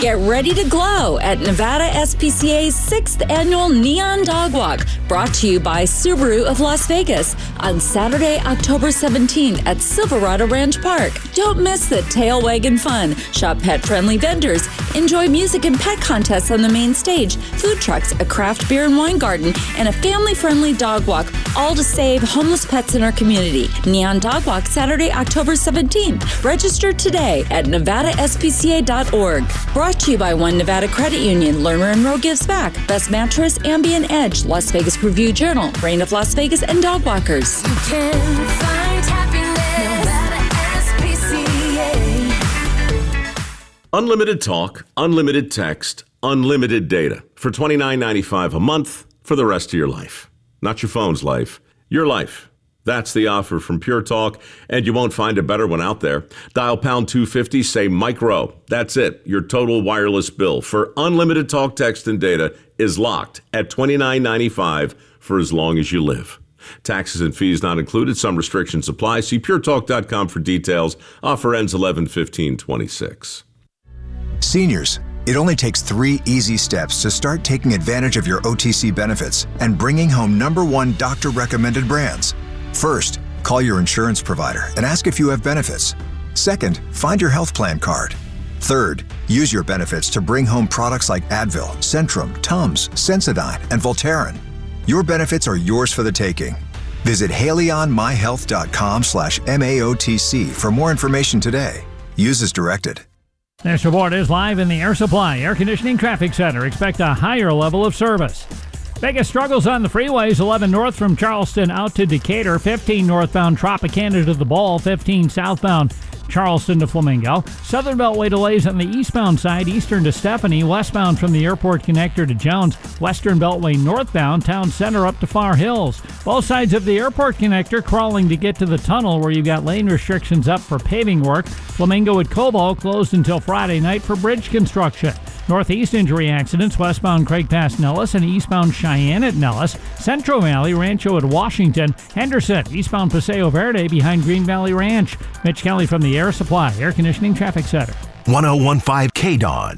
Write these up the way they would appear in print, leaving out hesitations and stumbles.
Get ready to glow at Nevada SPCA's 6th annual Neon Dog Walk, brought to you by Subaru of Las Vegas on Saturday, October 17th at Silverado Ranch Park. Don't miss the tail wagging fun. Shop pet-friendly vendors. Enjoy music and pet contests on the main stage, food trucks, a craft beer and wine garden, and a family-friendly dog walk, all to save homeless pets in our community. Neon Dog Walk, Saturday, October 17th. Register today at nevadaspca.org. Brought to you by One Nevada Credit Union, Lerner and Rowe Gives Back, Best Mattress, Ambient Edge, Las Vegas Review Journal, Reign of Las Vegas, and Dog Walkers. You can find happiness, Nevada SPCA. Unlimited talk, unlimited text, unlimited data for $29.95 a month for the rest of your life. Not your phone's life, your life. That's the offer from Pure Talk, and you won't find a better one out there. Dial pound 250, say Mike Rowe. That's it. Your total wireless bill for unlimited talk, text, and data is locked at $29.95 for as long as you live. Taxes and fees not included. Some restrictions apply. See puretalk.com for details. Offer ends 11/15/26. Seniors, it only takes 3 easy steps to start taking advantage of your OTC benefits and bringing home #1 doctor-recommended brands. First, call your insurance provider and ask if you have benefits. Second, find your health plan card. Third, use your benefits to bring home products like Advil, Centrum, Tums, Sensodyne, and Voltaren. Your benefits are yours for the taking. Visit HaleyOnMyHealth.com/MAOTC for more information today. Use as directed. This report is live in the Air Supply Air Conditioning Traffic Center. Expect a higher level of service. Biggest struggles on the freeways: 11 north from Charleston out to Decatur, 15 northbound Tropicana to the Ball, 15 southbound Charleston to Flamingo. Southern Beltway delays on the eastbound side, eastern to Stephanie, westbound from the airport connector to Jones, Western Beltway northbound, Town Center up to Far Hills. Both sides of the airport connector crawling to get to the tunnel where you've got lane restrictions up for paving work. Flamingo at Cobo closed until Friday night for bridge construction. Northeast injury accidents: westbound Craig Pass Nellis and eastbound Cheyenne at Nellis. Central Valley, Rancho at Washington. Henderson, eastbound Paseo Verde behind Green Valley Ranch. Mitch Kelly from the Air Supply Air Conditioning Traffic Center. 1015 KDON.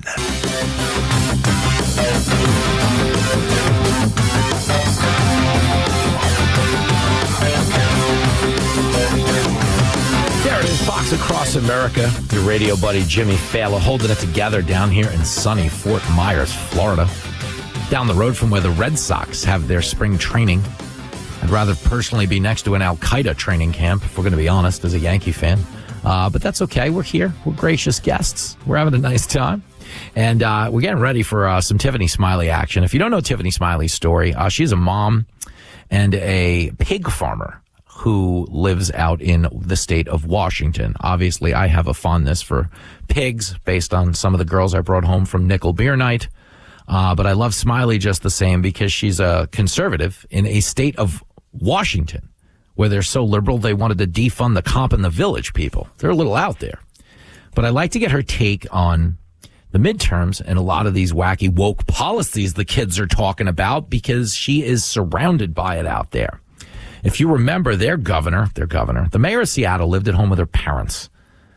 There it is, Fox Across America. Your radio buddy Jimmy Fallon holding it together down here in sunny Fort Myers, Florida. Down the road from where the Red Sox have their spring training. I'd rather personally be next to an Al-Qaeda training camp, if we're going to be honest, as a Yankee fan. But that's okay. We're here. We're gracious guests. We're having a nice time. And we're getting ready for some Tiffany Smiley action. If you don't know Tiffany Smiley's story, she's a mom and a pig farmer who lives out in the state of Washington. Obviously, I have a fondness for pigs based on some of the girls I brought home from Nickel Beer Night. But I love Smiley just the same because she's a conservative in a state of Washington where they're so liberal they wanted to defund the Comp in the Village people. They're a little out there. But I like to get her take on the midterms and a lot of these wacky woke policies the kids are talking about because she is surrounded by it out there. If you remember, their governor, the mayor of Seattle lived at home with her parents,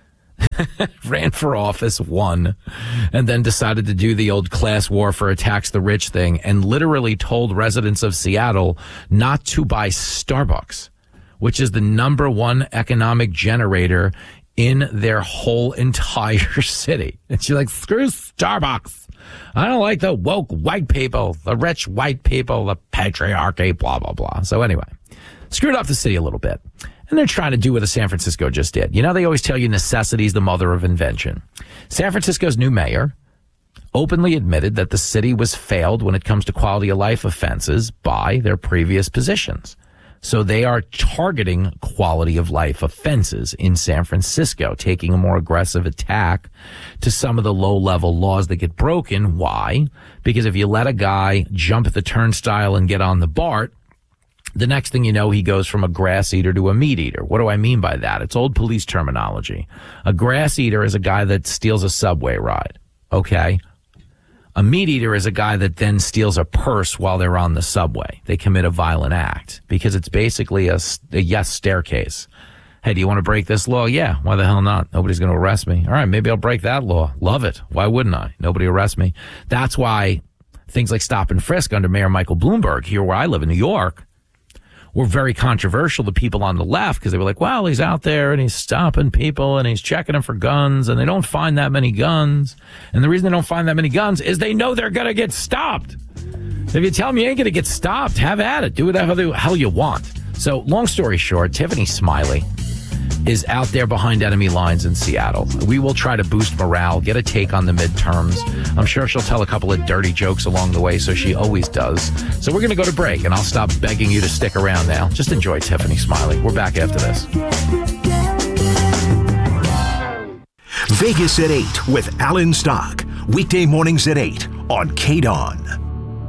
ran for office, won, and then decided to do the old class warfare, tax the rich thing, and literally told residents of Seattle not to buy Starbucks, which is the #1 economic generator in their whole entire city. And she's like, screw Starbucks. I don't like the woke white people, the rich white people, the patriarchy, blah, blah, blah. So anyway, screwed up the city a little bit. And they're trying to do what San Francisco just did. You know, they always tell you necessity is the mother of invention. San Francisco's new mayor openly admitted that the city was failed when it comes to quality of life offenses by their previous positions. So they are targeting quality of life offenses in San Francisco, taking a more aggressive attack to some of the low-level laws that get broken. Why? Because if you let a guy jump at the turnstile and get on the BART, the next thing you know, he goes from a grass eater to a meat eater. What do I mean by that? It's old police terminology. A grass eater is a guy that steals a subway ride, okay? A meat eater is a guy that then steals a purse while they're on the subway. They commit a violent act because it's basically a yes staircase. Hey, do you want to break this law? Yeah. Why the hell not? Nobody's going to arrest me. All right, maybe I'll break that law. Love it. Why wouldn't I? Nobody arrest me. That's why things like stop and frisk under Mayor Michael Bloomberg here where I live in New York were very controversial to people on the left because they were like, well, he's out there and he's stopping people and he's checking them for guns and they don't find that many guns. And the reason they don't find that many guns is they know they're going to get stopped. If you tell them you ain't going to get stopped, have at it. Do whatever the hell you want. So long story short, Tiffany Smiley is out there behind enemy lines in Seattle. We will try to boost morale, get a take on the midterms. I'm sure she'll tell a couple of dirty jokes along the way, so she always does. So we're going to go to break, and I'll stop begging you to stick around now. Just enjoy Tiffany Smiley. We're back after this. Vegas at 8 with Alan Stock. Weekday mornings at 8 on KDON.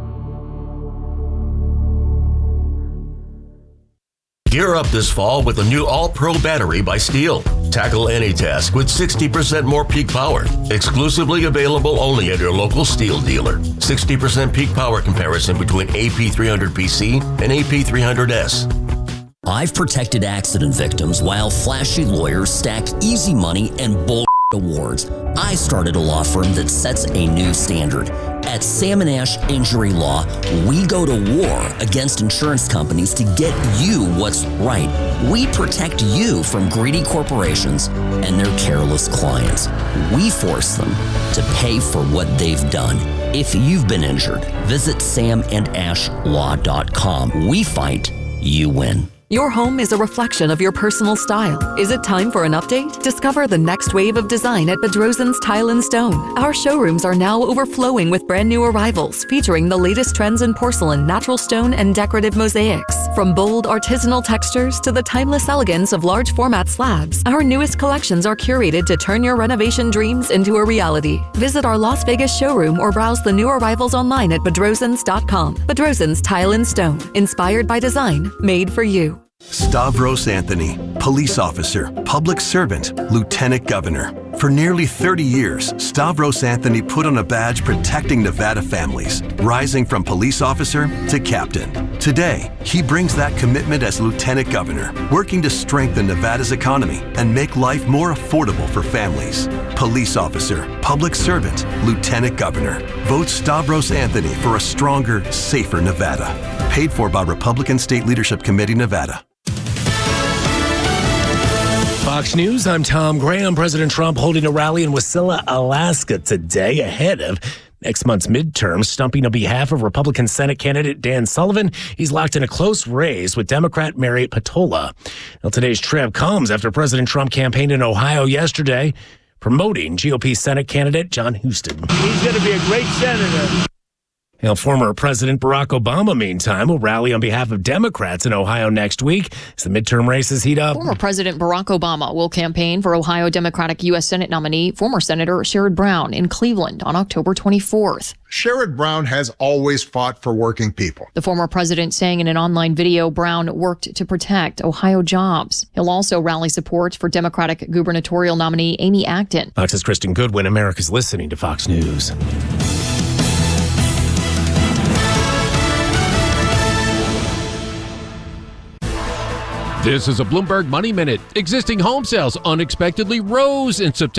Gear up this fall with the new All-Pro battery by Steel. Tackle any task with 60% more peak power. Exclusively available only at your local Steel dealer. 60% peak power comparison between AP300PC and AP300S. I've protected accident victims while flashy lawyers stack easy money and bull awards. I started a law firm that sets a new standard. At Sam & Ash Injury Law, we go to war against insurance companies to get you what's right. We protect you from greedy corporations and their careless clients. We force them to pay for what they've done. If you've been injured, visit samandashlaw.com. We fight, you win. Your home is a reflection of your personal style. Is it time for an update? Discover the next wave of design at Bedrosian's Tile & Stone. Our showrooms are now overflowing with brand new arrivals featuring the latest trends in porcelain, natural stone, and decorative mosaics. From bold artisanal textures to the timeless elegance of large format slabs, our newest collections are curated to turn your renovation dreams into a reality. Visit our Las Vegas showroom or browse the new arrivals online at bedrosians.com. Bedrosian's Tile & Stone, inspired by design, made for you. Stavros Anthony, police officer, public servant, lieutenant governor. For nearly 30 years, Stavros Anthony put on a badge protecting Nevada families, rising from police officer to captain. Today, he brings that commitment as lieutenant governor, working to strengthen Nevada's economy and make life more affordable for families. Police officer, public servant, lieutenant governor. Vote Stavros Anthony for a stronger, safer Nevada. Paid for by Republican State Leadership Committee, Nevada. Fox News, I'm Tom Graham. President Trump holding a rally in Wasilla, Alaska today ahead of next month's midterm, stumping on behalf of Republican Senate candidate Dan Sullivan. He's locked in a close race with Democrat Mary Patola. Now, today's trip comes after President Trump campaigned in Ohio yesterday, promoting GOP Senate candidate John Huston. He's going to be a great senator. Now, former President Barack Obama, meantime, will rally on behalf of Democrats in Ohio next week as the midterm races heat up. Former President Barack Obama will campaign for Ohio Democratic U.S. Senate nominee, former Senator Sherrod Brown, in Cleveland on October 24th. Sherrod Brown has always fought for working people. The former president saying in an online video Brown worked to protect Ohio jobs. He'll also rally support for Democratic gubernatorial nominee Amy Acton. Fox's Kristen Goodwin. America's listening to Fox News. This is a Bloomberg Money Minute. Existing home sales unexpectedly rose in September.